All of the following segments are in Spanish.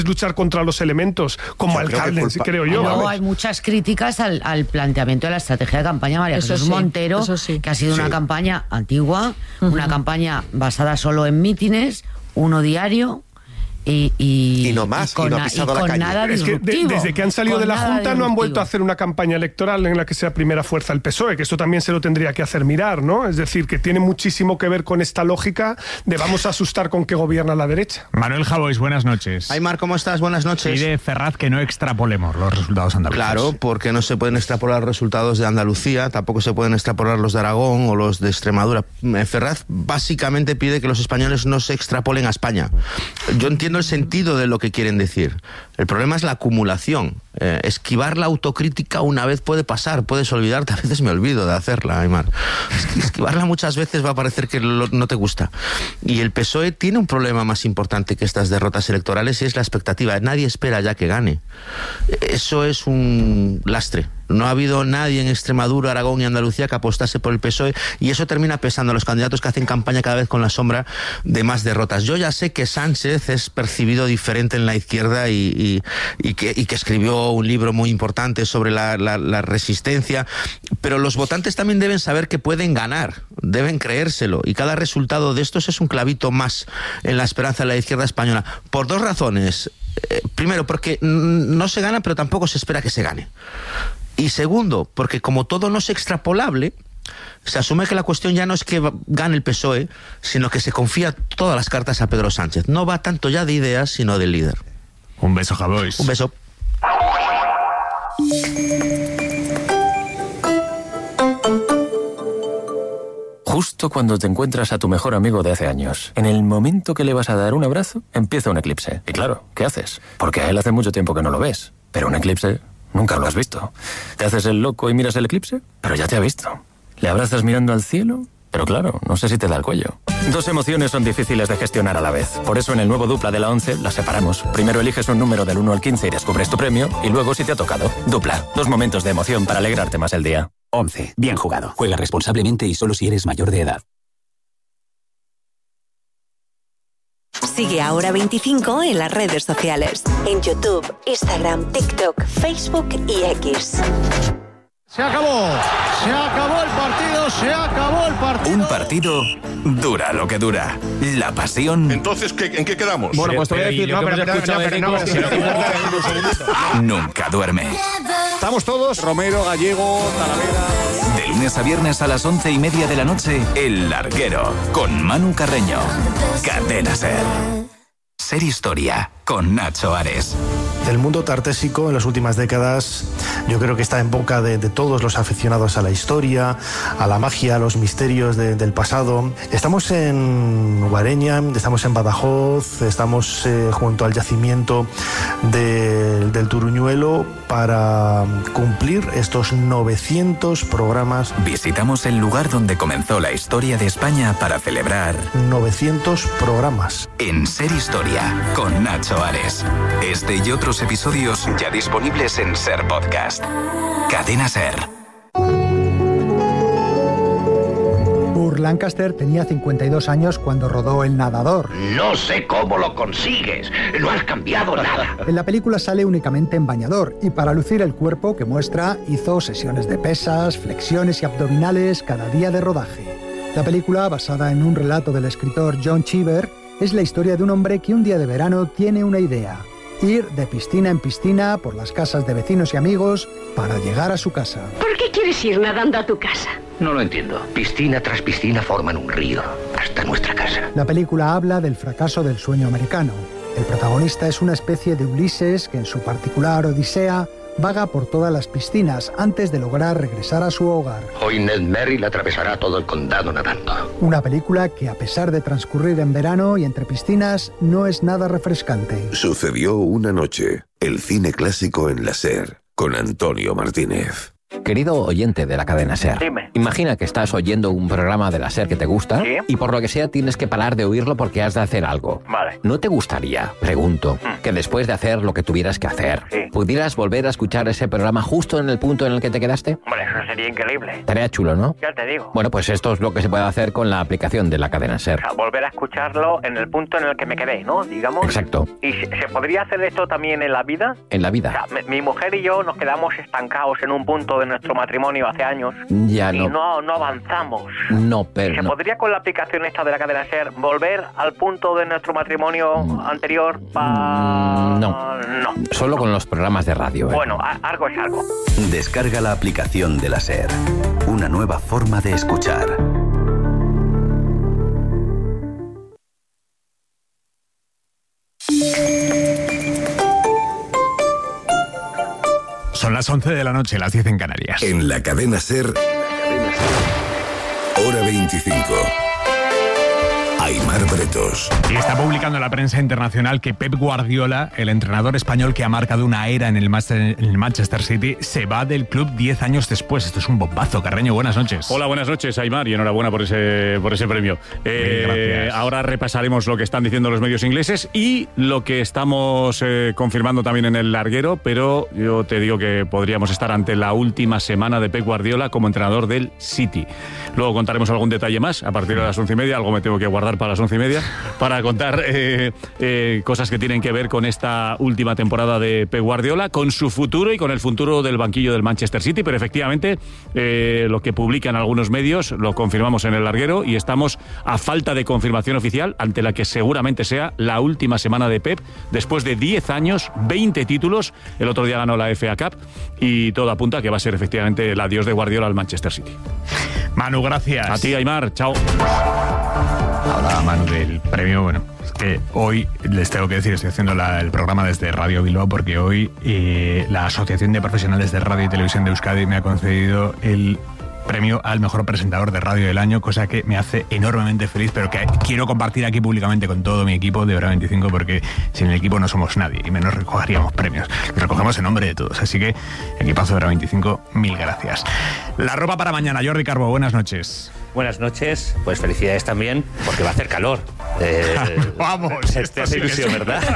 luchar contra los elementos como alcalde, creo yo. No, hay muchas críticas al planteamiento de la estrategia de campaña María Jesús Montero, que ha sido una campaña antigua, una campaña basada solo en mítines, uno diario. Y no más, y no ha pisado la calle. Nada es que desde que han salido de la Junta no han vuelto a hacer una campaña electoral en la que sea primera fuerza el PSOE, que esto también se lo tendría que hacer mirar, ¿no? Es decir, que tiene muchísimo que ver con esta lógica de vamos a asustar con que gobierna la derecha. Manuel Javois, buenas noches. Aymar, ¿cómo estás? Buenas noches. Pide Ferraz que no extrapolemos los resultados andaluces. Claro, porque no se pueden extrapolar los resultados de Andalucía, tampoco se pueden extrapolar los de Aragón o los de Extremadura. Ferraz básicamente pide que los españoles no se extrapolen a España. Yo entiendo el sentido de lo que quieren decir. El problema es la acumulación. Esquivar la autocrítica una vez puede pasar, puedes olvidarte. A veces me olvido de hacerla, Aymar. Esquivarla muchas veces va a parecer que no te gusta. Y el PSOE tiene un problema más importante que estas derrotas electorales y es la expectativa. Nadie espera ya que gane. Eso es un lastre. No ha habido nadie en Extremadura, Aragón y Andalucía que apostase por el PSOE y eso termina pesando a los candidatos que hacen campaña cada vez con la sombra de más derrotas. Yo ya sé que Sánchez es percibido diferente en la izquierda y que escribió un libro muy importante sobre la resistencia, pero los votantes también deben saber que pueden ganar, deben creérselo y cada resultado de estos es un clavito más en la esperanza de la izquierda española, por dos razones. Primero, porque no se gana, pero tampoco se espera que se gane. Y segundo, porque como todo no es extrapolable, se asume que la cuestión ya no es que gane el PSOE, sino que se confía todas las cartas a Pedro Sánchez. No va tanto ya de ideas, sino del líder. Un beso, Javois. Un beso. Justo cuando te encuentras a tu mejor amigo de hace años, en el momento que le vas a dar un abrazo, empieza un eclipse. Y claro, ¿qué haces? Porque a él hace mucho tiempo que no lo ves. Pero un eclipse nunca lo has visto. ¿Te haces el loco y miras el eclipse? Pero ya te ha visto. ¿Le abrazas mirando al cielo? Pero claro, no sé si te da el cuello. Dos emociones son difíciles de gestionar a la vez. Por eso en el nuevo Dupla de la 11 las separamos. Primero eliges un número del 1 al 15 y descubres tu premio. Y luego si te ha tocado. Dupla. Dos momentos de emoción para alegrarte más el día. 11. Bien jugado. Juega responsablemente y solo si eres mayor de edad. Sigue Ahora 25 en las redes sociales. En YouTube, Instagram, TikTok, Facebook y X. Se acabó el partido, se acabó el partido. Un partido dura lo que dura. La pasión. Entonces, ¿en qué quedamos? Bueno, pues te voy a decir, nunca duerme. Estamos todos, Romero, Gallego, Talavera. De lunes a viernes a las 11:30 de la noche, El Larguero, con Manu Carreño. Cadena SER. Ser Historia, con Nacho Ares. El mundo tartésico en las últimas décadas yo creo que está en boca de todos los aficionados a la historia, a la magia, a los misterios del pasado. Estamos en Guareña, estamos en Badajoz, estamos junto al yacimiento del Turuñuelo para cumplir estos 900 programas. Visitamos el lugar donde comenzó la historia de España para celebrar 900 programas. En Ser Historia, con Nacho Ares. Este y otros episodios ya disponibles en SER Podcast. Cadena SER. Burt Lancaster tenía 52 años cuando rodó El Nadador. No sé cómo lo consigues, no has cambiado nada. En la película sale únicamente en bañador y para lucir el cuerpo que muestra hizo sesiones de pesas, flexiones y abdominales cada día de rodaje. La película, basada en un relato del escritor John Cheever, es la historia de un hombre que un día de verano tiene una idea: ir de piscina en piscina por las casas de vecinos y amigos para llegar a su casa. ¿Por qué quieres ir nadando a tu casa? No lo entiendo. Piscina tras piscina forman un río hasta nuestra casa. La película habla del fracaso del sueño americano. El protagonista es una especie de Ulises que en su particular odisea vaga por todas las piscinas antes de lograr regresar a su hogar. Hoy Ned Merrill atravesará todo el condado nadando. Una película que, a pesar de transcurrir en verano y entre piscinas, no es nada refrescante. Sucedió una noche. El cine clásico en la SER, con Antonio Martínez. Querido oyente de la cadena SER, Dime. Imagina que estás oyendo un programa de la SER que te gusta, ¿Sí? y por lo que sea tienes que parar de oírlo porque has de hacer algo. Vale. ¿No te gustaría, pregunto, que después de hacer lo que tuvieras que hacer, pudieras volver a escuchar ese programa justo en el punto en el que te quedaste? Hombre, eso sería increíble. Estaría chulo, ¿no? Ya te digo. Bueno, pues esto es lo que se puede hacer con la aplicación de la cadena SER. O sea, volver a escucharlo en el punto en el que me quedé, ¿no? Digamos. Exacto. ¿Y se podría hacer esto también en la vida? En la O vida. sea, mi mujer y yo nos quedamos estancados en un punto de nuestro matrimonio hace años. Ya Y no. no avanzamos. No, pero ¿Se no. podría con la aplicación esta de la cadena SER volver al punto de nuestro matrimonio anterior? No. Solo con los programas de radio. Bueno, algo es algo. Descarga la aplicación de la SER. Una nueva forma de escuchar. Son las 11 de la noche, las 10 en Canarias. En la cadena SER, hora 25. Aimar Bretos. Y está publicando la prensa internacional que Pep Guardiola, el entrenador español que ha marcado una era en el Manchester City, se va del club 10 años después. Esto es un bombazo. Carreño, buenas noches. Hola, buenas noches, Aimar, y enhorabuena por ese premio. Gracias. Ahora repasaremos lo que están diciendo los medios ingleses y lo que estamos confirmando también en el larguero, pero yo te digo que podríamos estar ante la última semana de Pep Guardiola como entrenador del City. Luego contaremos algún detalle más a partir de las 11:30, algo me tengo que guardar para las 11:30, para contar cosas que tienen que ver con esta última temporada de Pep Guardiola, con su futuro y con el futuro del banquillo del Manchester City, pero efectivamente lo que publican algunos medios lo confirmamos en el larguero y estamos a falta de confirmación oficial ante la que seguramente sea la última semana de Pep, después de 10 años, 20 títulos, el otro día ganó la FA Cup y todo apunta a que va a ser efectivamente el adiós de Guardiola al Manchester City. Manu, gracias. A ti, Aimar, chao. Ahora, Manu, del premio, bueno, es que hoy les tengo que decir, estoy haciendo el programa desde Radio Bilbao porque hoy la Asociación de Profesionales de Radio y Televisión de Euskadi me ha concedido el premio al mejor presentador de radio del año, cosa que me hace enormemente feliz, pero que quiero compartir aquí públicamente con todo mi equipo de Hora 25, porque sin el equipo no somos nadie y menos recogeríamos premios. Los recogemos en nombre de todos, así que equipazo de Hora 25, mil gracias. La ropa para mañana, Jordi Carbo, buenas noches. Buenas noches, pues felicidades también, porque va a hacer calor. Vamos, te hace ilusión,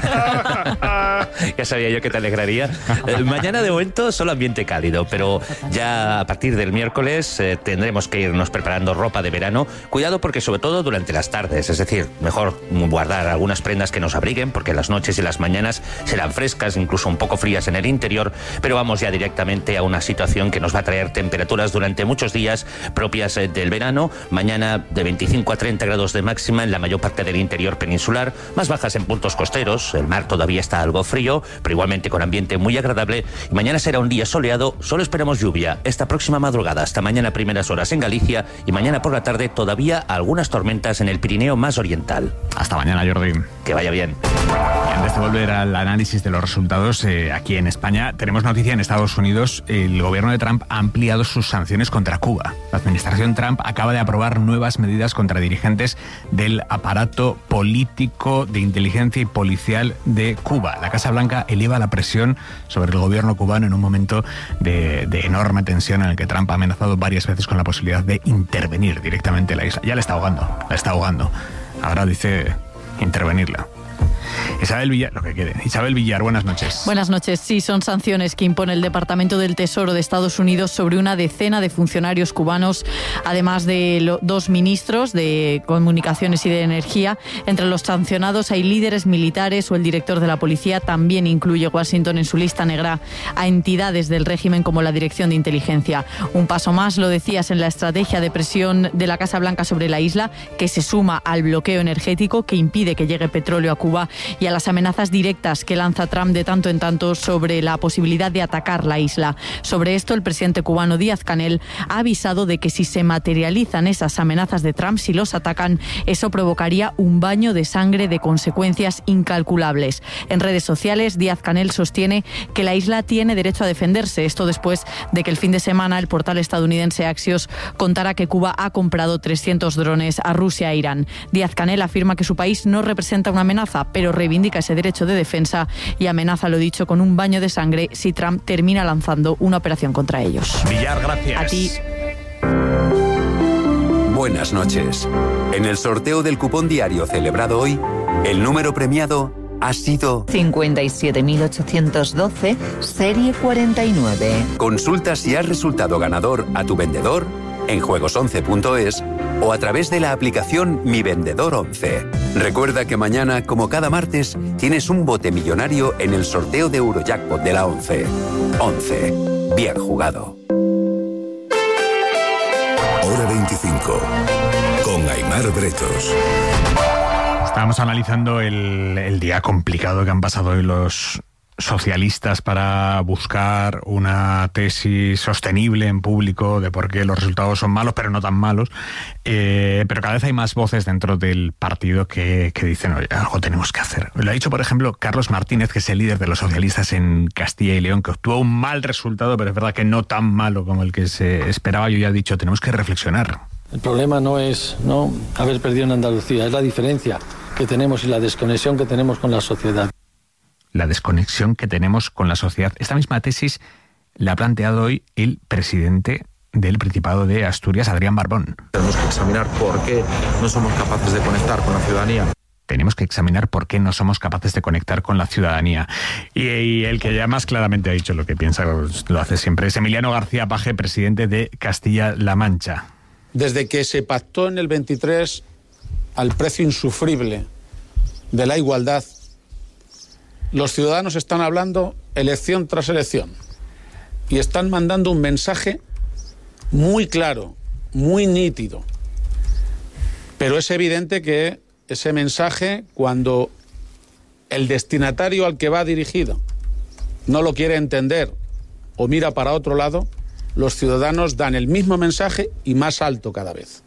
¿verdad? Ya sabía yo que te alegraría. Mañana de momento solo ambiente cálido, pero ya a partir del miércoles tendremos que irnos preparando ropa de verano. Cuidado porque sobre todo durante las tardes, es decir, mejor guardar algunas prendas que nos abriguen, porque las noches y las mañanas serán frescas, incluso un poco frías en el interior, pero vamos ya directamente a una situación que nos va a traer temperaturas durante muchos días propias del verano. Mañana de 25 a 30 grados de máxima en la mayor parte del interior peninsular, más bajas en puntos costeros, el mar todavía está algo frío, pero igualmente con ambiente muy agradable, y mañana será un día soleado, solo esperamos lluvia esta próxima madrugada hasta mañana primeras horas en Galicia, y mañana por la tarde todavía algunas tormentas en el Pirineo más oriental. Hasta mañana, Jordi. Que vaya bien. Y antes de volver al análisis de los resultados, aquí en España tenemos noticia. En Estados Unidos el gobierno de Trump ha ampliado sus sanciones contra Cuba. La administración Trump acaba de aprobar nuevas medidas contra dirigentes del aparato político, de inteligencia y policial de Cuba. La Casa Blanca eleva la presión sobre el gobierno cubano en un momento de enorme tensión en el que Trump ha amenazado varias veces con la posibilidad de intervenir directamente en la isla. Ya la está ahogando. Ahora dice intervenirla. Isabel Villar, buenas noches. Buenas noches. Sí, son sanciones que impone el Departamento del Tesoro de Estados Unidos sobre una decena de funcionarios cubanos, además de 2 ministros de Comunicaciones y de Energía. Entre los sancionados hay líderes militares o el director de la policía. También incluye Washington en su lista negra a entidades del régimen como la Dirección de Inteligencia. Un paso más, lo decías, en la estrategia de presión de la Casa Blanca sobre la isla, que se suma al bloqueo energético que impide que llegue petróleo a Cuba y a las amenazas directas que lanza Trump de tanto en tanto sobre la posibilidad de atacar la isla. Sobre esto, el presidente cubano Díaz-Canel ha avisado de que si se materializan esas amenazas de Trump, si los atacan, eso provocaría un baño de sangre de consecuencias incalculables. En redes sociales, Díaz-Canel sostiene que la isla tiene derecho a defenderse. Esto después de que el fin de semana el portal estadounidense Axios contara que Cuba ha comprado 300 drones a Rusia e Irán. Díaz-Canel afirma que su país no representa una amenaza amenaza, pero reivindica ese derecho de defensa y amenaza, lo dicho, con un baño de sangre si Trump termina lanzando una operación contra ellos. Villar, gracias. A ti. Buenas noches. En el sorteo del cupón diario celebrado hoy, el número premiado ha sido 57.812, serie 49. Consulta si has resultado ganador a tu vendedor en juegos11.es o a través de la aplicación Mi Vendedor 11. Recuerda que mañana, como cada martes, tienes un bote millonario en el sorteo de Eurojackpot de la 11. 11. Bien jugado. Hora 25. Con Aimar Bretos. Estábamos analizando el día complicado que han pasado hoy los socialistas para buscar una tesis sostenible en público de por qué los resultados son malos, pero no tan malos. Pero cada vez hay más voces dentro del partido que dicen, oye, algo tenemos que hacer. Lo ha dicho, por ejemplo, Carlos Martínez, que es el líder de los socialistas en Castilla y León, que obtuvo un mal resultado, pero es verdad que no tan malo como el que se esperaba. Yo ya he dicho, tenemos que reflexionar. El problema no es no haber perdido en Andalucía, es la diferencia que tenemos y la desconexión que tenemos con la sociedad. La desconexión que tenemos con la sociedad. Esta misma tesis la ha planteado hoy el presidente del Principado de Asturias, Adrián Barbón. Tenemos que examinar por qué no somos capaces de conectar con la ciudadanía. Tenemos que examinar por qué no somos capaces de conectar con la ciudadanía. Y el que ya más claramente ha dicho lo que piensa, lo hace siempre, es Emiliano García Paje, presidente de Castilla-La Mancha. Desde que se pactó en el 23 al precio insufrible de la igualdad, los ciudadanos están hablando elección tras elección y están mandando un mensaje muy claro, muy nítido. Pero es evidente que ese mensaje, cuando el destinatario al que va dirigido no lo quiere entender o mira para otro lado, los ciudadanos dan el mismo mensaje y más alto cada vez.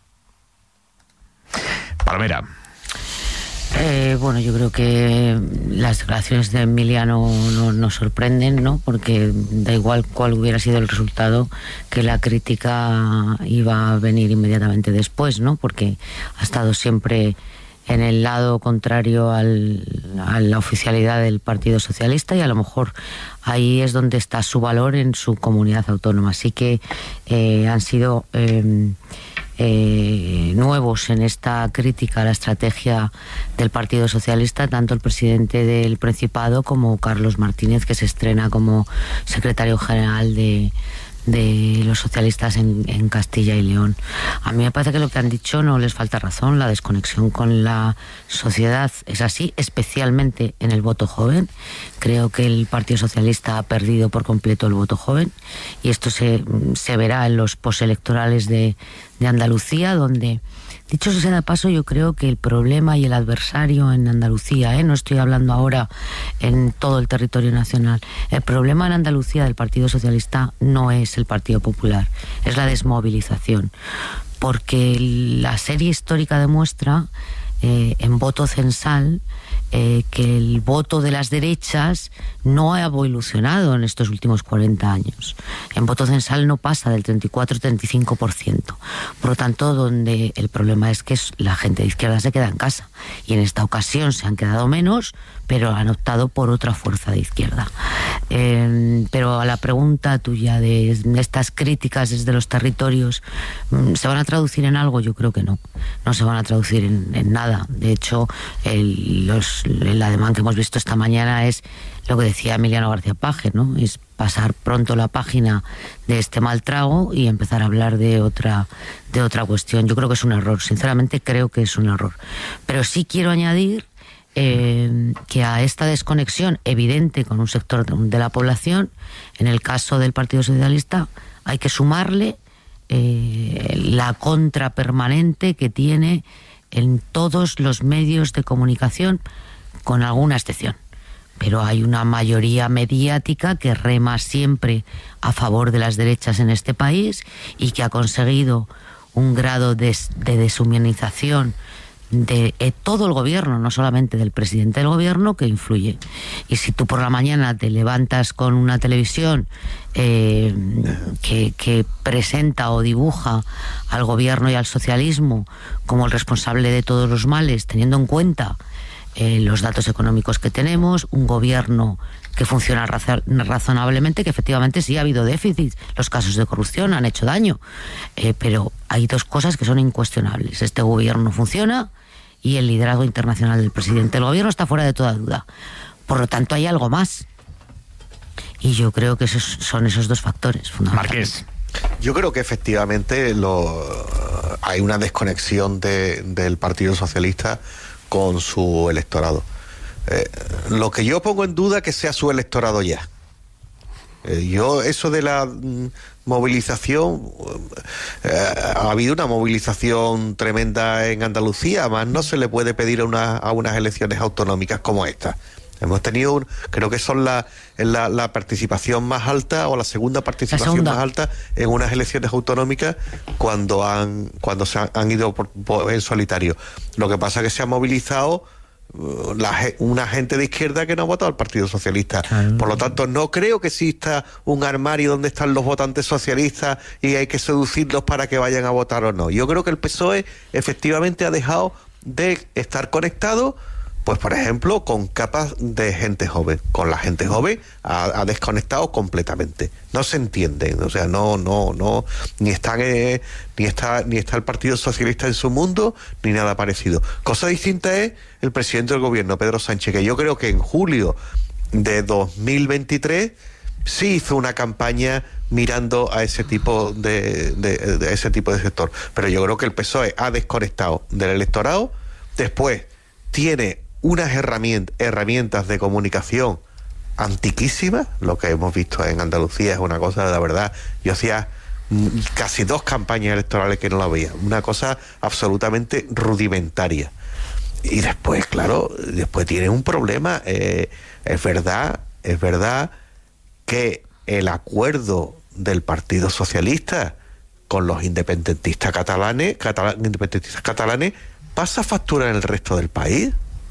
Palmera. Bueno, yo creo que las declaraciones de Emiliano nos sorprenden, ¿no? Porque da igual cuál hubiera sido el resultado, que la crítica iba a venir inmediatamente después, ¿no? Porque ha estado siempre en el lado contrario a la oficialidad del Partido Socialista, y a lo mejor ahí es donde está su valor en su comunidad autónoma. Así que han sido nuevos en esta crítica a la estrategia del Partido Socialista, tanto el presidente del Principado como Carlos Martínez, que se estrena como secretario general de los socialistas en Castilla y León. A mí me parece que lo que han dicho no les falta razón. La desconexión con la sociedad es así, especialmente en el voto joven. Creo que el Partido Socialista ha perdido por completo el voto joven, y esto se verá en los postelectorales de Andalucía, donde, dicho sea de paso, yo creo que el problema y el adversario en Andalucía, no estoy hablando ahora en todo el territorio nacional, el problema en Andalucía del Partido Socialista no es el Partido Popular, es la desmovilización, porque la serie histórica demuestra en voto censal que el voto de las derechas no ha evolucionado en estos últimos 40 años. En voto censal no pasa del 34-35%. Por lo tanto, donde el problema es que la gente de izquierda se queda en casa. Y en esta ocasión se han quedado menos, pero han optado por otra fuerza de izquierda. Pero a la pregunta tuya de estas críticas desde los territorios, ¿se van a traducir en algo? Yo creo que no. No se van a traducir en nada. De hecho, el ademán que hemos visto esta mañana es lo que decía Emiliano García Paje, ¿no? Es pasar pronto la página de este mal trago y empezar a hablar de otra cuestión. Yo creo que es un error, sinceramente creo que es un error. Pero sí quiero añadir que a esta desconexión evidente con un sector de la población, en el caso del Partido Socialista, hay que sumarle la contra permanente que tiene en todos los medios de comunicación, con alguna excepción. Pero hay una mayoría mediática que rema siempre a favor de las derechas en este país y que ha conseguido un grado de deshumanización de todo el gobierno, no solamente del presidente del gobierno, que influye. Y si tú por la mañana te levantas con una televisión que presenta o dibuja al gobierno y al socialismo como el responsable de todos los males, teniendo en cuenta los datos económicos que tenemos, un gobierno que funciona razonablemente, que efectivamente sí ha habido déficit, los casos de corrupción han hecho daño, pero hay dos cosas que son incuestionables. Este gobierno funciona y el liderazgo internacional del presidente del gobierno está fuera de toda duda. Por lo tanto, hay algo más. Y yo creo que son esos dos factores fundamentales. Marqués. Yo creo que efectivamente hay una desconexión del Partido Socialista con su electorado. Lo que yo pongo en duda es que sea su electorado ya. Eso de la movilización, ha habido una movilización tremenda en Andalucía, más no se le puede pedir a unas elecciones autonómicas como esta. Hemos tenido, creo que son la participación más alta o la segunda participación más alta en unas elecciones autonómicas cuando se han ido en solitario. Lo que pasa es que se ha movilizado una gente de izquierda que no ha votado al Partido Socialista. Por lo tanto, no creo que exista un armario donde están los votantes socialistas y hay que seducirlos para que vayan a votar o no. Yo creo que el PSOE efectivamente ha dejado de estar conectado, pues por ejemplo, con capas de gente joven. Con la gente joven ha desconectado completamente. No se entienden, o sea, no, ni está el Partido Socialista en su mundo, ni nada parecido. Cosa distinta es el presidente del gobierno, Pedro Sánchez, que yo creo que en julio de 2023 sí hizo una campaña mirando a ese tipo de ese tipo de sector. Pero yo creo que el PSOE ha desconectado del electorado. Después tiene unas herramientas de comunicación antiquísimas. Lo que hemos visto en Andalucía es una cosa, de verdad, yo hacía casi 2 campañas electorales que no la veía, una cosa absolutamente rudimentaria. Y después, claro, tiene un problema. Es verdad que el acuerdo del Partido Socialista con los independentistas catalanes pasa factura en el resto del país.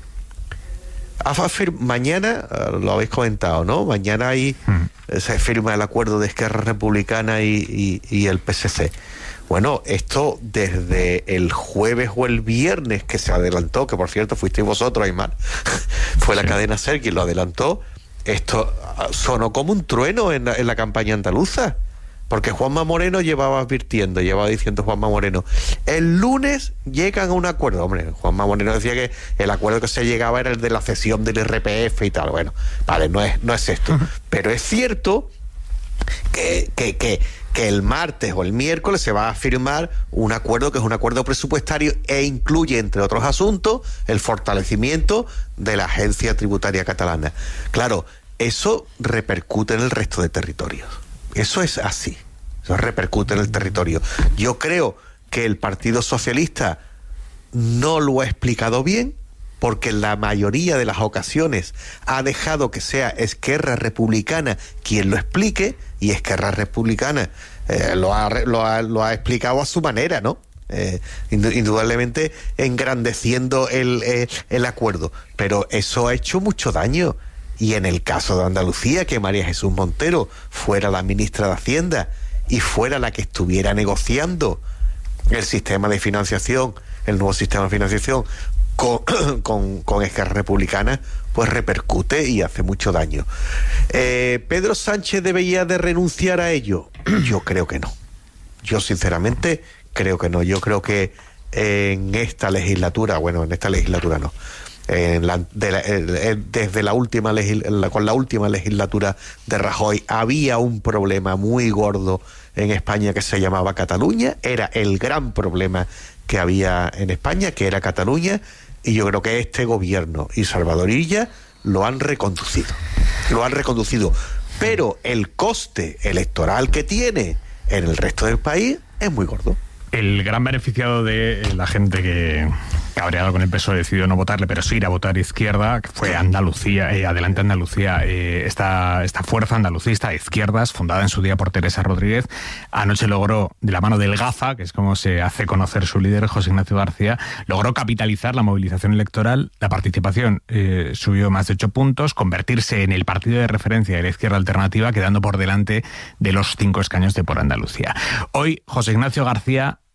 Mañana, lo habéis comentado, ¿no? Mañana se firma el acuerdo de Esquerra Republicana y el PSC. Bueno, esto desde el jueves o el viernes que se adelantó, que por cierto fuisteis vosotros, Aymar, fue la cadena SER quien lo adelantó, esto sonó como un trueno en la campaña andaluza. Porque Juanma Moreno llevaba diciendo Juanma Moreno, el lunes llegan a un acuerdo. Hombre, Juanma Moreno decía que el acuerdo que se llegaba era el de la cesión del IRPF y tal. Bueno, vale, no es esto. Pero es cierto que el martes o el miércoles se va a firmar un acuerdo que es un acuerdo presupuestario e incluye, entre otros asuntos, el fortalecimiento de la agencia tributaria catalana. Claro, eso repercute en el resto de territorios. Eso es así, eso repercute en el territorio. Yo creo que el Partido Socialista no lo ha explicado bien, porque en la mayoría de las ocasiones ha dejado que sea Esquerra Republicana quien lo explique, y Esquerra Republicana lo ha explicado a su manera, ¿no? Indudablemente engrandeciendo el acuerdo, pero eso ha hecho mucho daño. Y en el caso de Andalucía, que María Jesús Montero fuera la ministra de Hacienda y fuera la que estuviera negociando el sistema de financiación, el nuevo sistema de financiación con Esquerra Republicana, pues repercute y hace mucho daño. ¿Pedro Sánchez debería de renunciar a ello? Yo creo que no. Yo sinceramente creo que no. Yo creo que en esta legislatura no. Desde la última con la última legislatura de Rajoy había un problema muy gordo en España que se llamaba Cataluña. Era el gran problema que había en España, que era Cataluña, y yo creo que este gobierno y Salvador Illa lo han reconducido, pero el coste electoral que tiene en el resto del país es muy gordo. El gran beneficiado de la gente que, cabreado con el PSOE, decidió no votarle, pero sí ir a votar izquierda, que fue Andalucía, Adelante Andalucía, esta fuerza andalucista de izquierdas, fundada en su día por Teresa Rodríguez. Anoche logró, de la mano del GAFA, que es como se hace conocer su líder, José Ignacio García, logró capitalizar la movilización electoral. La participación subió más de 8 puntos, convertirse en el partido de referencia de la izquierda alternativa, quedando por delante de los 5 escaños de Por Andalucía. Hoy, José Ignacio García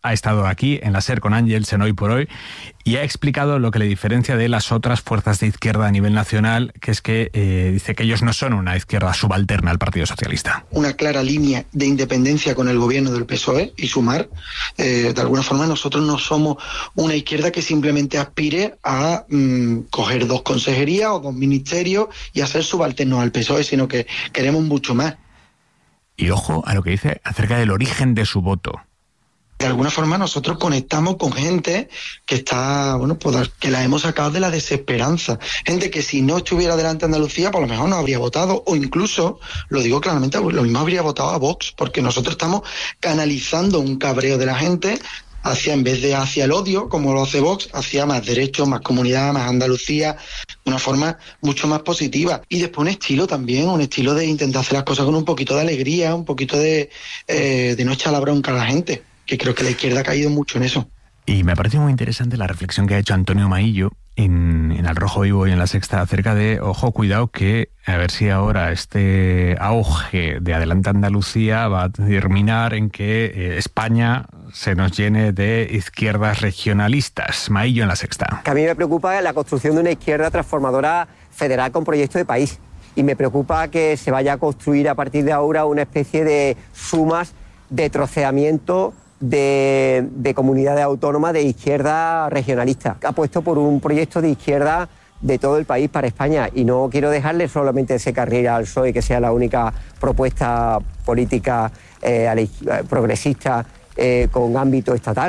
ha estado aquí en la SER con Ángels en Hoy por Hoy y ha explicado lo que le diferencia de las otras fuerzas de izquierda a nivel nacional, que es que dice que ellos no son una izquierda subalterna al Partido Socialista. Una clara línea de independencia con el gobierno del PSOE y Sumar. De alguna forma nosotros no somos una izquierda que simplemente aspire a coger 2 consejerías o 2 ministerios y a ser subalternos al PSOE, sino que queremos mucho más. Y ojo a lo que dice acerca del origen de su voto. De alguna forma nosotros conectamos con gente que está, bueno, pues que la hemos sacado de la desesperanza. Gente que si no estuviera delante de Andalucía, por lo mejor no habría votado, o incluso, lo digo claramente, lo mismo habría votado a Vox, porque nosotros estamos canalizando un cabreo de la gente en vez de hacia el odio, como lo hace Vox, hacia más derechos, más comunidad, más Andalucía, de una forma mucho más positiva. Y después un estilo también, un estilo de intentar hacer las cosas con un poquito de alegría, un poquito de no echar la bronca a la gente, que creo que la izquierda ha caído mucho en eso. Y me parece muy interesante la reflexión que ha hecho Antonio Maillo en Al Rojo Vivo y en La Sexta acerca de, ojo, cuidado, que a ver si ahora este auge de Adelante Andalucía va a terminar en que España se nos llene de izquierdas regionalistas. Maillo en La Sexta. Que a mí me preocupa la construcción de una izquierda transformadora federal con proyecto de país. Y me preocupa que se vaya a construir a partir de ahora una especie de sumas de troceamiento de comunidades autónomas de izquierda regionalista. Ha puesto por un proyecto de izquierda de todo el país para España y no quiero dejarle solamente ese carril al PSOE que sea la única propuesta política progresista con ámbito estatal.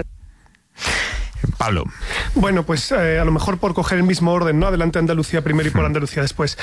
Pablo. Bueno, pues a lo mejor por coger el mismo orden, ¿no? Adelante Andalucía primero y por Andalucía después.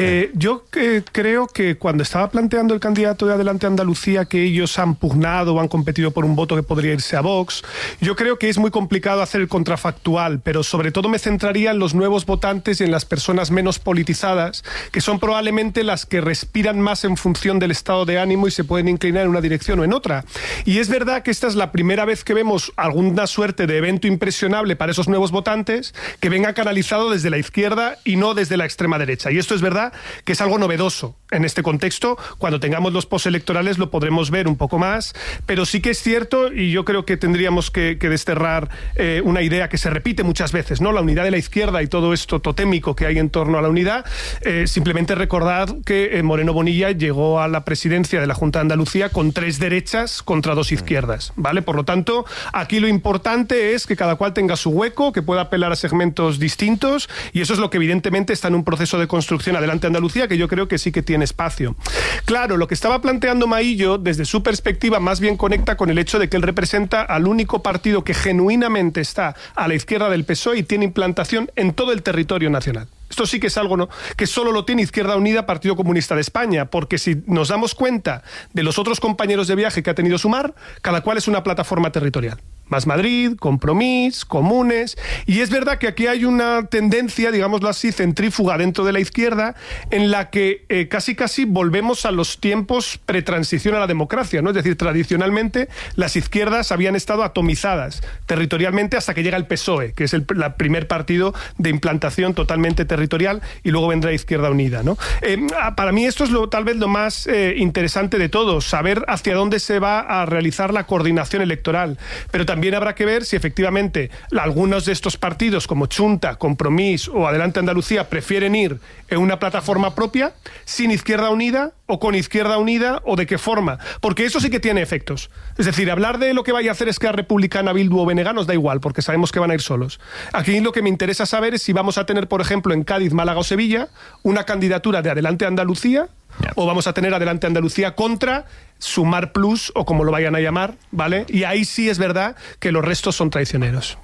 Yo creo que cuando estaba planteando el candidato de Adelante Andalucía que ellos han pugnado o han competido por un voto que podría irse a Vox, yo creo que es muy complicado hacer el contrafactual, pero sobre todo me centraría en los nuevos votantes y en las personas menos politizadas, que son probablemente las que respiran más en función del estado de ánimo y se pueden inclinar en una dirección o en otra. Y es verdad que esta es la primera vez que vemos alguna suerte de evento impresionante para esos nuevos votantes que venga canalizado desde la izquierda y no desde la extrema derecha. Y esto es verdad que es algo novedoso en este contexto. Cuando tengamos los postelectorales lo podremos ver un poco más, pero sí que es cierto, y yo creo que tendríamos que desterrar una idea que se repite muchas veces, ¿no? La unidad de la izquierda y todo esto totémico que hay en torno a la unidad. Simplemente recordad que Moreno Bonilla llegó a la presidencia de la Junta de Andalucía con 3 derechas contra 2 izquierdas, ¿vale? Por lo tanto, aquí lo importante es que cada cual tenga su hueco, que pueda apelar a segmentos distintos, y eso es lo que evidentemente está en un proceso de construcción Adelante Andalucía, que yo creo que sí que tiene espacio. Claro, lo que estaba planteando Maillo, desde su perspectiva, más bien conecta con el hecho de que él representa al único partido que genuinamente está a la izquierda del PSOE y tiene implantación en todo el territorio nacional. Esto sí que es algo, ¿no?, que solo lo tiene Izquierda Unida, Partido Comunista de España, porque si nos damos cuenta de los otros compañeros de viaje que ha tenido Sumar, cada cual es una plataforma territorial. Más Madrid, Compromís, Comunes, y es verdad que aquí hay una tendencia, digámoslo así, centrífuga dentro de la izquierda, en la que casi volvemos a los tiempos pretransición a la democracia, ¿no? Es decir, tradicionalmente las izquierdas habían estado atomizadas territorialmente hasta que llega el PSOE, que es el primer partido de implantación totalmente territorial, y luego vendrá Izquierda Unida, ¿no? Para mí esto es tal vez lo más interesante de todo, saber hacia dónde se va a realizar la coordinación electoral, pero también habrá que ver si efectivamente algunos de estos partidos como Chunta, Compromís o Adelante Andalucía prefieren ir en una plataforma propia, sin Izquierda Unida o con Izquierda Unida, o de qué forma, porque eso sí que tiene efectos. Es decir, hablar de lo que vaya a hacer Esquerra Republicana, Bildu o BNG nos da igual, porque sabemos que van a ir solos. Aquí lo que me interesa saber es si vamos a tener, por ejemplo, en Cádiz, Málaga o Sevilla, una candidatura de Adelante Andalucía, o vamos a tener Adelante Andalucía contra Sumar Plus, o como lo vayan a llamar, ¿vale? Y ahí sí es verdad que los restos son traicioneros.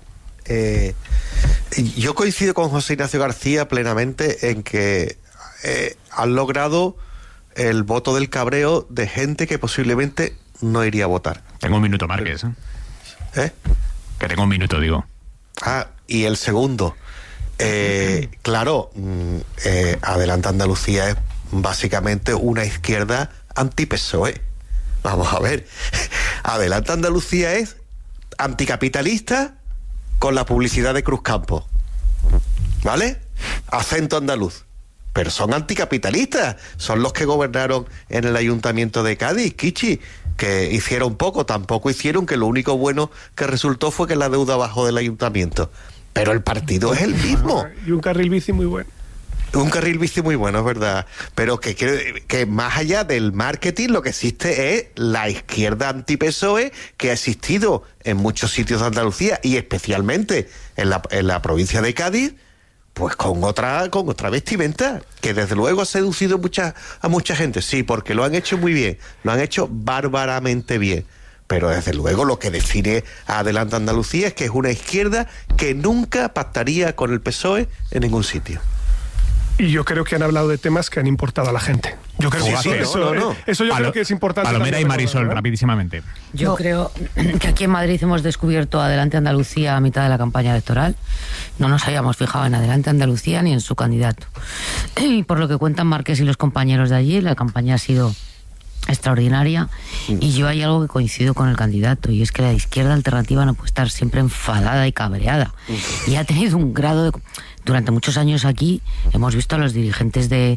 Yo coincido con José Ignacio García plenamente en que han logrado el voto del cabreo de gente que posiblemente no iría a votar. Tengo un minuto, Márquez. Que tengo un minuto, digo. Y el segundo. Claro, Adelante Andalucía es básicamente una izquierda anti-PSOE. Vamos a ver. Adelante Andalucía es anticapitalista con la publicidad de Cruzcampo, ¿vale? Acento andaluz. Pero son anticapitalistas. Son los que gobernaron en el Ayuntamiento de Cádiz, Kichi. que hicieron poco, tampoco hicieron, que lo único bueno que resultó fue que la deuda bajó del ayuntamiento. Pero el partido es el mismo. Y un carril bici muy bueno. Un carril bici muy bueno, es verdad. Pero que más allá del marketing, lo que existe es la izquierda anti-PSOE que ha existido en muchos sitios de Andalucía y especialmente en la provincia de Cádiz, pues con otra vestimenta, que desde luego ha seducido a mucha gente. Sí, porque lo han hecho muy bien, lo han hecho bárbaramente bien. Pero desde luego lo que define a Adelante Andalucía es que es una izquierda que nunca pactaría con el PSOE en ningún sitio. Y yo creo que han hablado de temas que han importado a la gente. Yo creo que sí, eso yo creo que es importante. Palomera y Marisol, rapidísimamente. Yo creo que aquí en Madrid hemos descubierto Adelante Andalucía a mitad de la campaña electoral. No nos habíamos fijado en Adelante Andalucía ni en su candidato. Y por lo que cuentan Márquez y los compañeros de allí, la campaña ha sido extraordinaria, y yo hay algo que coincido con el candidato, y es que la izquierda alternativa no puede estar siempre enfadada y cabreada, y ha tenido un grado de... Durante muchos años aquí hemos visto a los dirigentes de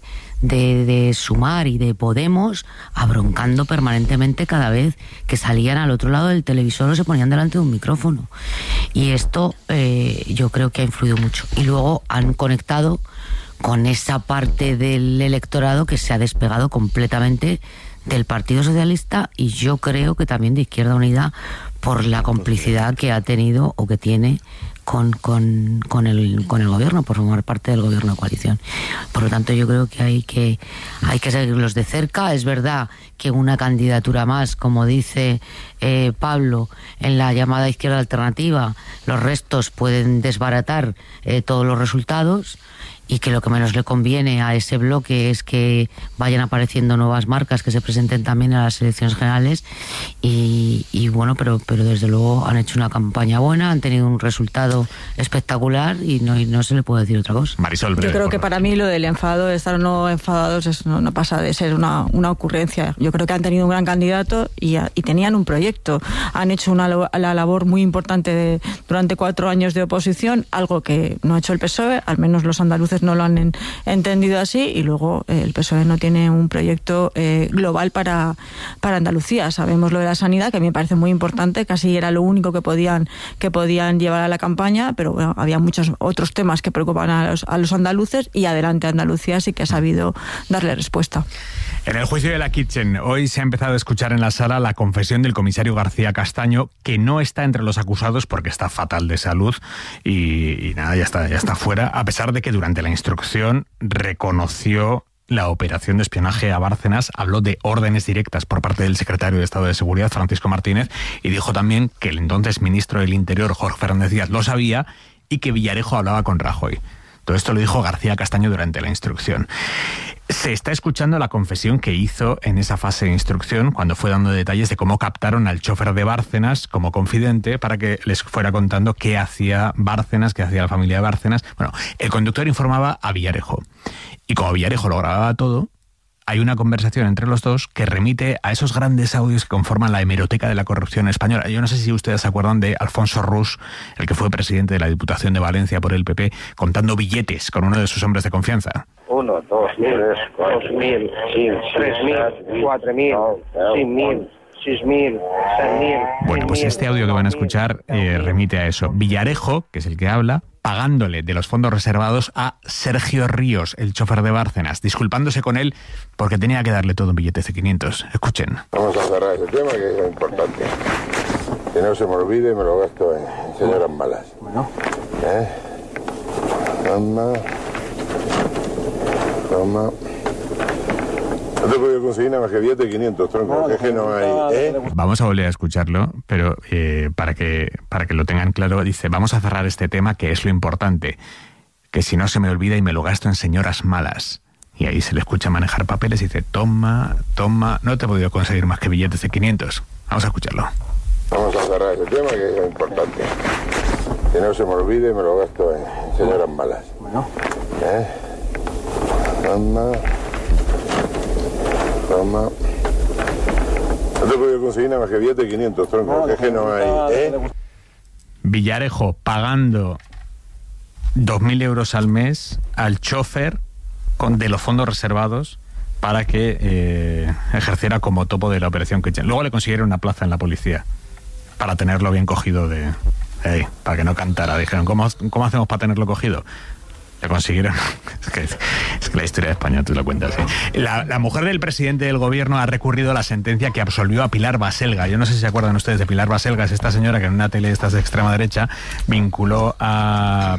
Sumar y de Podemos abroncando permanentemente cada vez que salían al otro lado del televisor o se ponían delante de un micrófono, y esto yo creo que ha influido mucho, y luego han conectado con esa parte del electorado que se ha despegado completamente del Partido Socialista, y yo creo que también de Izquierda Unida, por la complicidad que ha tenido o que tiene con el gobierno, por formar parte del gobierno de coalición. Por lo tanto, yo creo que hay que seguirlos de cerca. Es verdad que una candidatura más, como dice Pablo, en la llamada izquierda alternativa, los restos pueden desbaratar todos los resultados, y que lo que menos le conviene a ese bloque es que vayan apareciendo nuevas marcas que se presenten también a las elecciones generales, y bueno, pero desde luego han hecho una campaña buena, han tenido un resultado espectacular, y no se le puede decir otra cosa. Marisol, yo creo que para mí lo del enfado, de estar o no enfadados, no pasa de ser una ocurrencia. Yo creo que han tenido un gran candidato y tenían un proyecto, han hecho la labor muy importante durante 4 años de oposición, algo que no ha hecho el PSOE, al menos los andaluces no lo han entendido así, y luego el PSOE no tiene un proyecto global para Andalucía. Sabemos lo de la sanidad, que a mí me parece muy importante, casi era lo único que podían llevar a la campaña, pero bueno, había muchos otros temas que preocupan a los andaluces, y Adelante Andalucía sí que ha sabido darle respuesta. En el juicio de la Kitchen, hoy se ha empezado a escuchar en la sala la confesión del comisario García Castaño, que no está entre los acusados porque está fatal de salud y nada, ya está fuera, a pesar de que durante la instrucción reconoció la operación de espionaje a Bárcenas, habló de órdenes directas por parte del secretario de Estado de Seguridad, Francisco Martínez, y dijo también que el entonces ministro del Interior, Jorge Fernández Díaz, lo sabía, y que Villarejo hablaba con Rajoy. Todo esto lo dijo García Castaño durante la instrucción. Se está escuchando la confesión que hizo en esa fase de instrucción, cuando fue dando detalles de cómo captaron al chofer de Bárcenas como confidente para que les fuera contando qué hacía Bárcenas, qué hacía la familia de Bárcenas. Bueno, el conductor informaba a Villarejo, y como Villarejo lo grababa todo, hay una conversación entre los dos que remite a esos grandes audios que conforman la hemeroteca de la corrupción española. Yo no sé si ustedes se acuerdan de Alfonso Rus, el que fue presidente de la Diputación de Valencia por el PP, contando billetes con uno de sus hombres de confianza. 1, 2, 3, 4, 2.000, 3.000, 4.000, 5.000, 6.000, 6.000. Bueno, pues este audio que van a escuchar remite a eso. Villarejo, que es el que habla, pagándole de los fondos reservados a Sergio Ríos, el chofer de Bárcenas, disculpándose con él porque tenía que darle todo en billetes de 500. Escuchen. Vamos a cerrar ese tema, que es importante. Que no se me olvide, me lo gasto en señoras malas. Bueno. Toma. No te he podido conseguir nada más que billete de 500, tronco. Es que no hay. Vamos a volver a escucharlo, pero para que lo tengan claro, dice: vamos a cerrar este tema, que es lo importante, que si no se me olvida y me lo gasto en señoras malas. Y ahí se le escucha manejar papeles y dice: toma, no te he podido conseguir más que billetes de 500. Vamos a escucharlo. Vamos a cerrar ese tema, que es importante. Que no se me olvide y me lo gasto en señoras malas. Bueno. Toma. No te he podido conseguir nada más que billete de 500, tronco. Es que no hay. Villarejo pagando 2.000 euros al mes al chofer de los fondos reservados para que ejerciera como topo de la Operación Kitchen. Luego le consiguieron una plaza en la policía para tenerlo bien cogido para que no cantara. Dijeron, ¿cómo hacemos para tenerlo cogido? Le consiguieron. Es que la historia de España tú la cuentas. ¿Sí? La mujer del presidente del gobierno ha recurrido a la sentencia que absolvió a Pilar Baselga. Yo no sé si se acuerdan ustedes de Pilar Baselga. Es esta señora que en una tele de extrema derecha vinculó a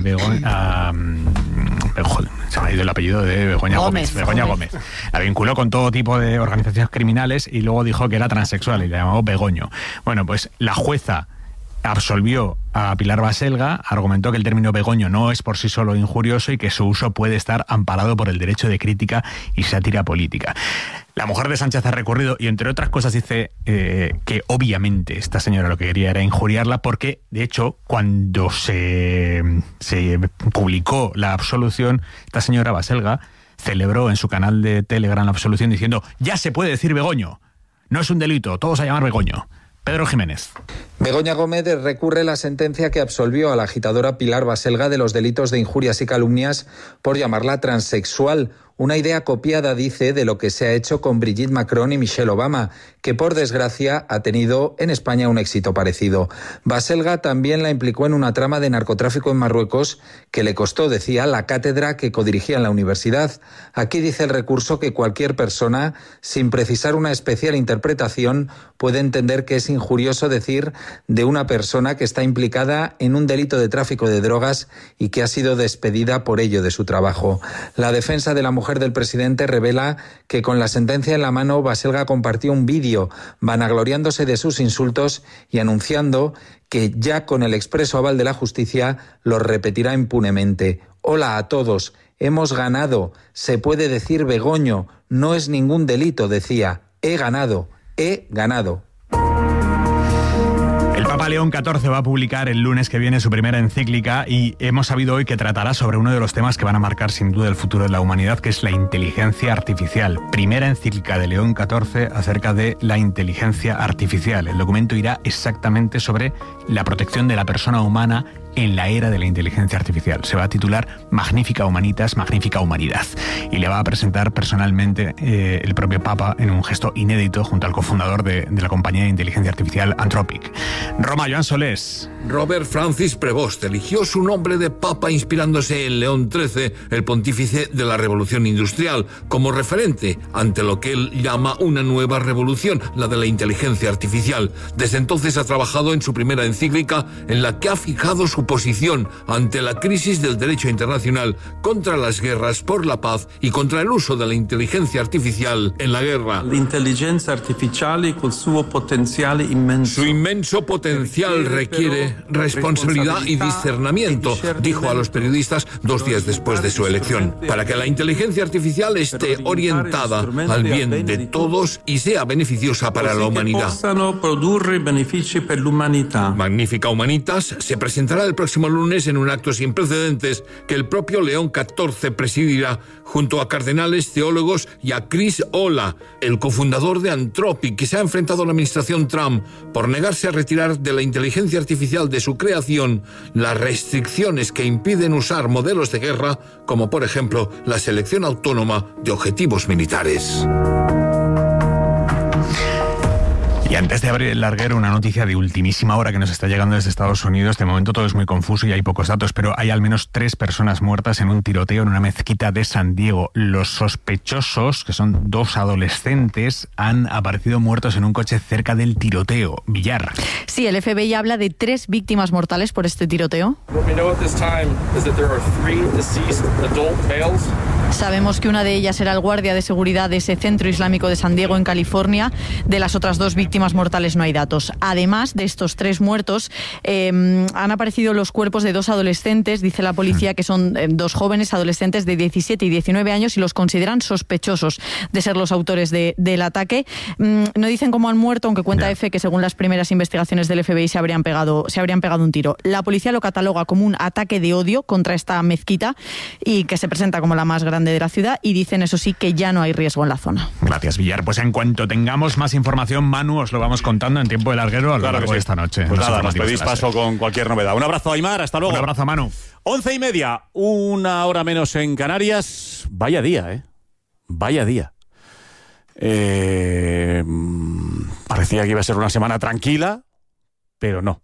joder, se me ha ido el apellido de Begoña Gómez. La vinculó con todo tipo de organizaciones criminales y luego dijo que era transexual y le llamó Begoño. Bueno, pues la jueza absolvió a Pilar Baselga, argumentó que el término begoño no es por sí solo injurioso y que su uso puede estar amparado por el derecho de crítica y sátira política. La mujer de Sánchez ha recurrido y, entre otras cosas, dice que obviamente esta señora lo que quería era injuriarla porque, de hecho, cuando se publicó la absolución, esta señora Baselga celebró en su canal de Telegram la absolución diciendo: ya se puede decir begoño, no es un delito, todos a llamar begoño. Pedro Jiménez. Begoña Gómez recurre la sentencia que absolvió a la agitadora Pilar Baselga de los delitos de injurias y calumnias por llamarla transexual. Una idea copiada, dice, de lo que se ha hecho con Brigitte Macron y Michelle Obama, que por desgracia ha tenido en España un éxito parecido. Baselga también la implicó en una trama de narcotráfico en Marruecos que le costó, decía, la cátedra que codirigía en la universidad. Aquí dice el recurso que cualquier persona, sin precisar una especial interpretación, puede entender que es injurioso decir de una persona que está implicada en un delito de tráfico de drogas y que ha sido despedida por ello de su trabajo. La defensa de la mujer del presidente revela que con la sentencia en la mano Baselga compartió un vídeo vanagloriándose de sus insultos y anunciando que ya con el expreso aval de la justicia lo repetirá impunemente. Hola a todos, hemos ganado, se puede decir begoño, no es ningún delito, decía, he ganado. El Papa León XIV va a publicar el lunes que viene su primera encíclica y hemos sabido hoy que tratará sobre uno de los temas que van a marcar sin duda el futuro de la humanidad, que es la inteligencia artificial. Primera encíclica de León XIV acerca de la inteligencia artificial. El documento irá exactamente sobre la protección de la persona humana en la era de la inteligencia artificial. Se va a titular Magnifica Humanitas, Magnifica Humanidad. Y le va a presentar personalmente el propio Papa en un gesto inédito junto al cofundador de la compañía de inteligencia artificial Anthropic. Roma, Joan Solés. Robert Francis Prevost eligió su nombre de Papa inspirándose en León XIII, el pontífice de la Revolución Industrial, como referente ante lo que él llama una nueva revolución, la de la inteligencia artificial. Desde entonces ha trabajado en su primera encíclica en la que ha fijado su posición ante la crisis del derecho internacional, contra las guerras, por la paz y contra el uso de la inteligencia artificial en la guerra. L'intelligenza artificiale col suo potenziale immenso. Su inmenso potencial requiere responsabilidad y discernimiento, dijo a los periodistas 2 días después de su elección, para que la inteligencia artificial esté orientada al bien de todos y sea beneficiosa para la humanidad. Magnifica Humanitas se presentará el próximo lunes en un acto sin precedentes que el propio León XIV presidirá junto a cardenales, teólogos y a Chris Olah, el cofundador de Anthropic, que se ha enfrentado a la administración Trump por negarse a retirar de la inteligencia artificial de su creación las restricciones que impiden usar modelos de guerra, como por ejemplo la selección autónoma de objetivos militares. Y antes de abrir el larguero, una noticia de ultimísima hora que nos está llegando desde Estados Unidos. De momento todo es muy confuso y hay pocos datos, pero hay al menos 3 personas muertas en un tiroteo en una mezquita de San Diego. Los sospechosos, que son 2 adolescentes, han aparecido muertos en un coche cerca del tiroteo. Villar. Sí, el FBI habla de 3 víctimas mortales por este tiroteo. Sabemos que una de ellas era el guardia de seguridad de ese centro islámico de San Diego, en California. De las otras 2 víctimas mortales no hay datos. Además de estos 3 muertos, han aparecido los cuerpos de 2 adolescentes, dice la policía, que son 2 jóvenes adolescentes de 17 y 19 años y los consideran sospechosos de ser los autores del ataque. No dicen cómo han muerto, aunque cuenta EFE que según las primeras investigaciones del FBI se habrían pegado un tiro. La policía lo cataloga como un ataque de odio contra esta mezquita y que se presenta como la más grande de la ciudad, y dicen, eso sí, que ya no hay riesgo en la zona. Gracias, Villar. Pues en cuanto tengamos más información, Manu, os lo vamos contando en tiempo de larguero a lo largo de esta noche. Pues nada, nos pedís paso con cualquier novedad. Un abrazo, Aimar, hasta luego. Un abrazo, Manu. 11:30, 1 hora menos en Canarias. Vaya día, Vaya día. Parecía que iba a ser una semana tranquila, pero no.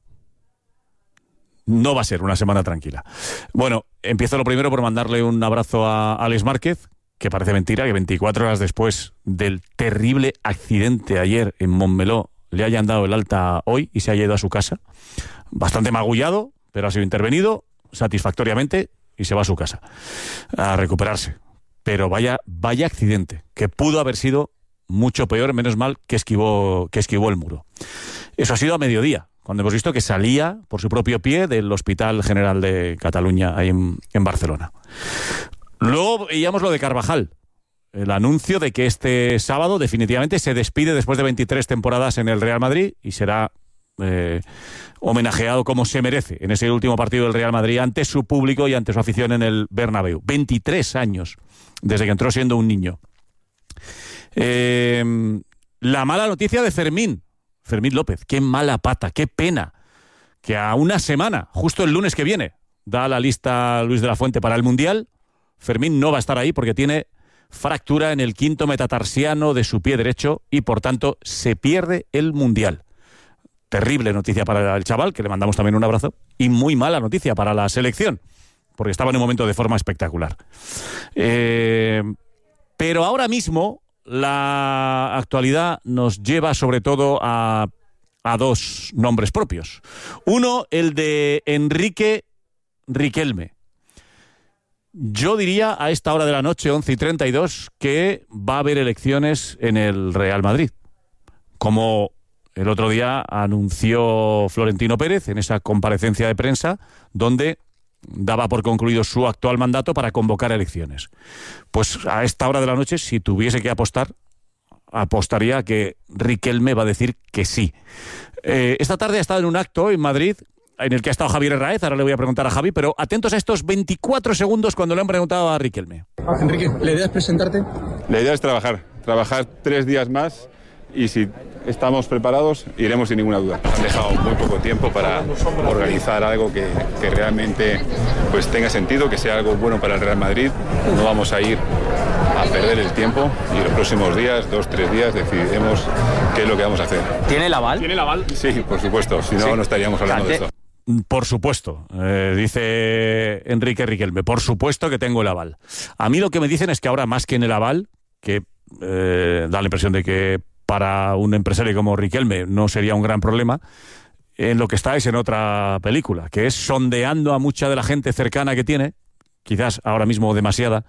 No va a ser una semana tranquila. Bueno, empiezo lo primero por mandarle un abrazo a Alex Márquez, que parece mentira que 24 horas después del terrible accidente ayer en Montmeló le hayan dado el alta hoy y se haya ido a su casa. Bastante magullado, pero ha sido intervenido satisfactoriamente y se va a su casa a recuperarse. Pero vaya accidente, que pudo haber sido mucho peor, menos mal que esquivó el muro. Eso ha sido a mediodía, cuando hemos visto que salía por su propio pie del Hospital General de Cataluña, ahí en Barcelona. Luego veíamos lo de Carvajal, el anuncio de que este sábado definitivamente se despide después de 23 temporadas en el Real Madrid y será homenajeado como se merece en ese último partido del Real Madrid ante su público y ante su afición en el Bernabéu. 23 años desde que entró siendo un niño. La mala noticia de Fermín López. Qué mala pata, qué pena que a una semana, justo el lunes que viene, da la lista Luis de la Fuente para el Mundial. Fermín no va a estar ahí porque tiene fractura en el quinto metatarsiano de su pie derecho y por tanto se pierde el Mundial. Terrible noticia para el chaval, que le mandamos también un abrazo, y muy mala noticia para la selección, porque estaba en un momento de forma espectacular. Pero ahora mismo la actualidad nos lleva sobre todo a dos nombres propios. Uno, el de Enrique Riquelme. Yo diría a esta hora de la noche, 11:32, que va a haber elecciones en el Real Madrid. Como el otro día anunció Florentino Pérez en esa comparecencia de prensa, donde daba por concluido su actual mandato para convocar elecciones. Pues a esta hora de la noche, si tuviese que apostar, apostaría a que Riquelme va a decir que sí. Esta tarde ha estado en un acto en Madrid en el que ha estado Javier Herráez, ahora le voy a preguntar a Javi, pero atentos a estos 24 segundos cuando le han preguntado a Riquelme. Enrique, ¿la idea es presentarte? La idea es trabajar 3 días más y si estamos preparados iremos sin ninguna duda. Nos han dejado muy poco tiempo para organizar algo que realmente pues tenga sentido, que sea algo bueno para el Real Madrid. No vamos a ir a perder el tiempo y los próximos días, 2-3 días, decidiremos qué es lo que vamos a hacer. ¿Tiene el aval? ¿Tiene el aval? Sí, por supuesto, si no, no estaríamos hablando de esto. Por supuesto, dice Enrique Riquelme, por supuesto que tengo el aval. A mí lo que me dicen es que ahora más que en el aval, que da la impresión de que para un empresario como Riquelme no sería un gran problema, en lo que está es en otra película, que es sondeando a mucha de la gente cercana que tiene, quizás ahora mismo demasiada,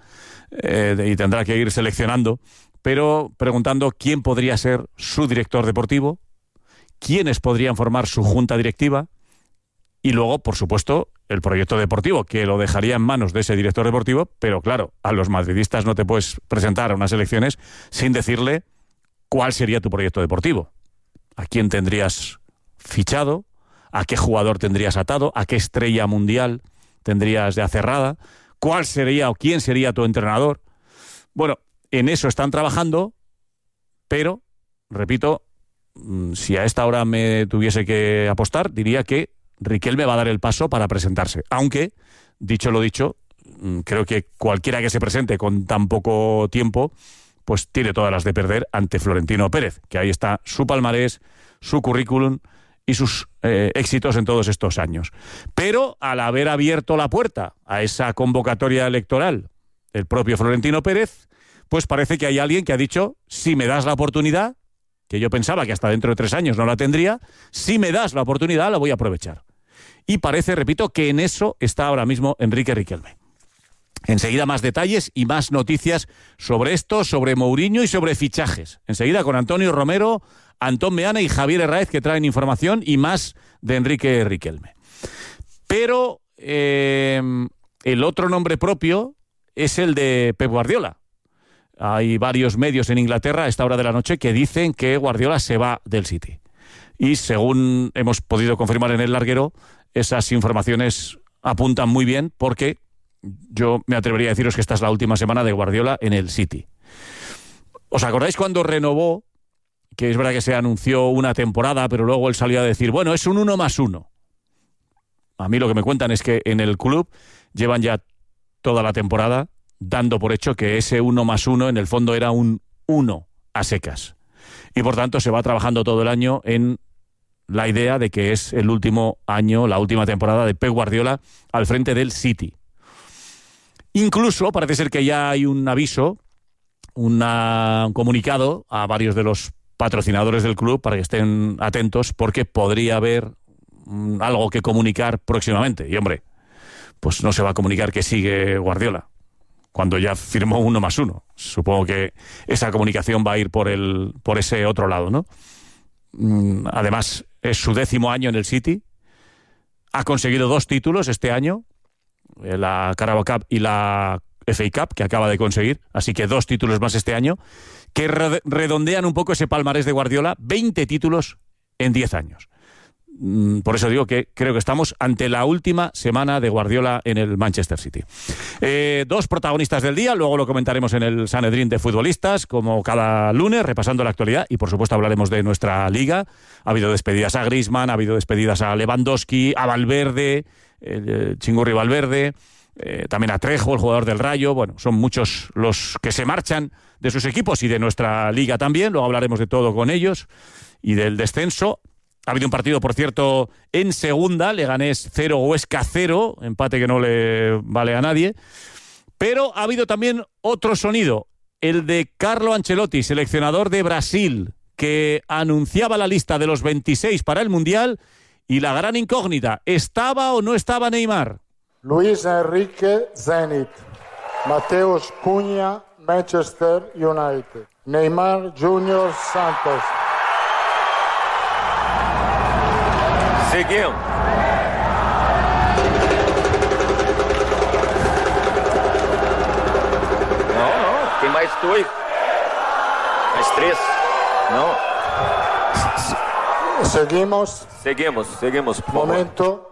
y tendrá que ir seleccionando, pero preguntando quién podría ser su director deportivo, quiénes podrían formar su junta directiva, y luego, por supuesto, el proyecto deportivo, que lo dejaría en manos de ese director deportivo, pero claro, a los madridistas no te puedes presentar a unas elecciones sin decirle cuál sería tu proyecto deportivo. ¿A quién tendrías fichado? ¿A qué jugador tendrías atado? ¿A qué estrella mundial tendrías de acerrada? ¿Cuál sería o quién sería tu entrenador? Bueno, en eso están trabajando, pero, repito, si a esta hora me tuviese que apostar, diría que Riquelme va a dar el paso para presentarse. Aunque, dicho lo dicho, creo que cualquiera que se presente con tan poco tiempo, pues tiene todas las de perder ante Florentino Pérez, que ahí está su palmarés, su currículum y sus éxitos en todos estos años. Pero al haber abierto la puerta a esa convocatoria electoral el propio Florentino Pérez, pues parece que hay alguien que ha dicho, si me das la oportunidad, que yo pensaba que hasta dentro de 3 años no la tendría, si me das la oportunidad la voy a aprovechar. Y parece, repito, que en eso está ahora mismo Enrique Riquelme. Enseguida más detalles y más noticias sobre esto, sobre Mourinho y sobre fichajes. Enseguida con Antonio Romero, Antón Meana y Javier Herráez, que traen información y más de Enrique Riquelme. Pero el otro nombre propio es el de Pep Guardiola. Hay varios medios en Inglaterra a esta hora de la noche que dicen que Guardiola se va del City. Y según hemos podido confirmar en el larguero, esas informaciones apuntan muy bien porque yo me atrevería a deciros que esta es la última semana de Guardiola en el City. ¿Os acordáis cuando renovó? Que es verdad que se anunció una temporada, pero luego él salió a decir, bueno, es un 1+1. A mí lo que me cuentan es que en el club llevan ya toda la temporada dando por hecho que ese 1+1 en el fondo era un 1 a secas. Y por tanto se va trabajando todo el año en la idea de que es el último año, la última temporada de Pep Guardiola al frente del City. Incluso parece ser que ya hay un aviso, un comunicado a varios de los patrocinadores del club para que estén atentos, porque podría haber algo que comunicar próximamente. Y hombre, pues no se va a comunicar que sigue Guardiola cuando ya firmó 1+1. Supongo que esa comunicación va a ir por ese otro lado, ¿no? Además, es su 10º año en el City. Ha conseguido 2 títulos este año, la Carabao Cup y la FA Cup, que acaba de conseguir. Así que 2 títulos más este año, que redondean un poco ese palmarés de Guardiola. 20 títulos en 10 años. Por eso digo que creo que estamos ante la última semana de Guardiola en el Manchester City. 2 protagonistas del día, luego lo comentaremos en el Sanedrín de futbolistas, como cada lunes, repasando la actualidad, y por supuesto hablaremos de nuestra liga. Ha habido despedidas a Griezmann, ha habido despedidas a Lewandowski, a Valverde, el Chingurri Valverde, también a Trejo, el jugador del Rayo. Bueno, son muchos los que se marchan de sus equipos y de nuestra liga también. Luego hablaremos de todo con ellos y del descenso. Ha habido un partido, por cierto, en segunda, Leganés 0, Huesca 0, empate que no le vale a nadie. Pero ha habido también otro sonido, el de Carlo Ancelotti, seleccionador de Brasil, que anunciaba la lista de los 26 para el Mundial, y la gran incógnita, ¿estaba o no estaba Neymar? Luis Enrique, Zenit. Mateus Cunha, Manchester United. Neymar Junior, Santos. Seguimos. No, tem mais 2. Mais 3. No. Seguimos. Momento.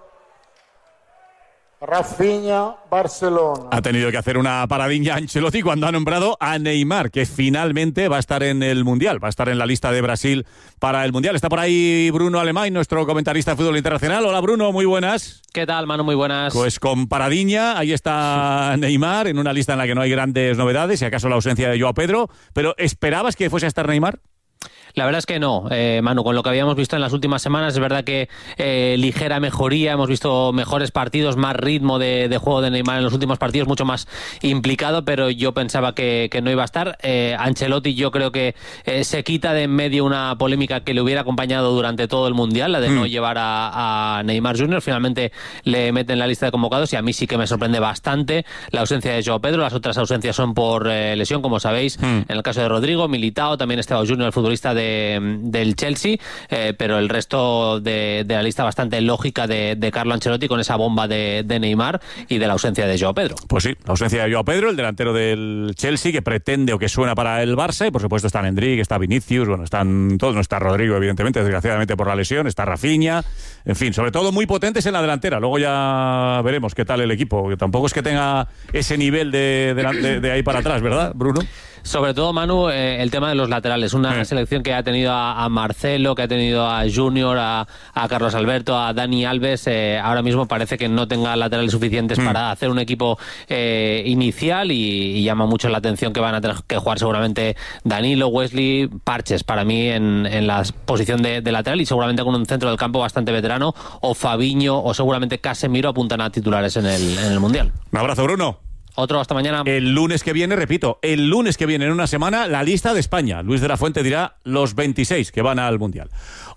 Rafinha, Barcelona. Ha tenido que hacer una paradilla Ancelotti cuando ha nombrado a Neymar, que finalmente va a estar en el Mundial, va a estar en la lista de Brasil para el Mundial. Está por ahí Bruno Alemán, nuestro comentarista de fútbol internacional. Hola Bruno, muy buenas. ¿Qué tal, Manu? Muy buenas. Pues con paradiña, ahí está Neymar, en una lista en la que no hay grandes novedades, si acaso la ausencia de Joao Pedro. Pero ¿esperabas que fuese a estar Neymar? La verdad es que no, Manu, con lo que habíamos visto en las últimas semanas, es verdad que ligera mejoría, hemos visto mejores partidos, más ritmo de juego de Neymar en los últimos partidos, mucho más implicado, pero yo pensaba que no iba a estar. Ancelotti yo creo que se quita de en medio una polémica que le hubiera acompañado durante todo el Mundial, la de no llevar a Neymar Jr., finalmente le mete en la lista de convocados, y a mí sí que me sorprende bastante la ausencia de Joao Pedro. Las otras ausencias son por lesión, como sabéis, en el caso de Rodrigo, Militao, también Estevao Jr., el futbolista del Chelsea, pero el resto de la lista bastante lógica de Carlo Ancelotti, con esa bomba de Neymar y de la ausencia de Joao Pedro. Pues sí, la ausencia de Joao Pedro, el delantero del Chelsea, que pretende o que suena para el Barça, y por supuesto está Endrick, está Vinicius, bueno, están todos, no está Rodrigo evidentemente, desgraciadamente por la lesión, está Rafinha, en fin, sobre todo muy potentes en la delantera. Luego ya veremos qué tal el equipo, que tampoco es que tenga ese nivel de ahí para atrás, ¿verdad, Bruno? Sobre todo, Manu, el tema de los laterales. Una selección que ha tenido a Marcelo, que ha tenido a Junior, a Carlos Alberto, a Dani Alves. Ahora mismo parece que no tenga laterales suficientes para hacer un equipo inicial, y llama mucho la atención que van a tener que jugar seguramente Danilo, Wesley, Parches, para mí en la posición de lateral, y seguramente con un centro del campo bastante veterano, o Fabinho o seguramente Casemiro apuntan a titulares en el Mundial. Un abrazo, Bruno. Otro, hasta mañana. El lunes que viene, repito, el lunes que viene, en una semana, la lista de España. Luis de la Fuente dirá los 26 que van al Mundial.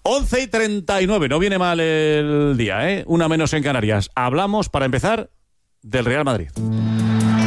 11:39, no viene mal el día, ¿eh? Una menos en Canarias. Hablamos, para empezar, del Real Madrid.